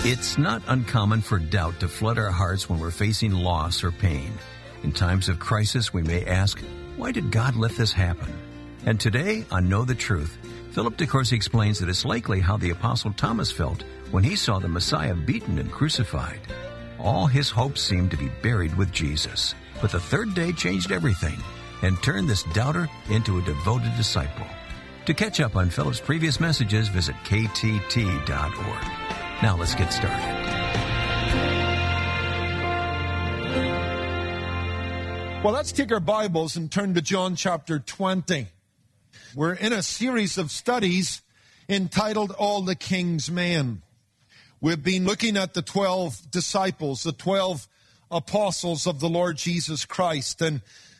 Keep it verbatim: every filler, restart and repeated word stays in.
It's not uncommon for doubt to flood our hearts when we're facing loss or pain. In times of crisis, we may ask, why did God let this happen? And today, on Know the Truth, Philip DeCourcy explains that it's likely how the Apostle Thomas felt when he saw the Messiah beaten and crucified. All his hopes seemed to be buried with Jesus. But the third day changed everything and turned this doubter into a devoted disciple. To catch up on Philip's previous messages, visit K T T dot org. Now let's get started. Well, let's take our Bibles and turn to John chapter twenty. We're in a series of studies entitled All the King's Men. We've been looking at the twelve disciples, the twelve apostles of the Lord Jesus Christ. And